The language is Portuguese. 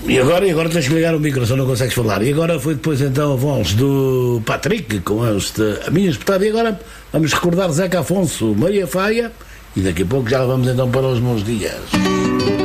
E agora tens que ligar o micro, só não consegues falar. E agora foi depois então a voz do Patrick com a minha espetada. E agora vamos recordar Zeca Afonso, Maria Faia, e daqui a pouco já vamos então para os meus dias.